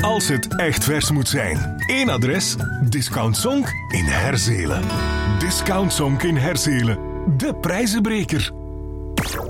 als het echt vers moet zijn. Eén adres, Discount Zonk in Herzelen. Discount Zonk in Herzelen. De prijzenbreker.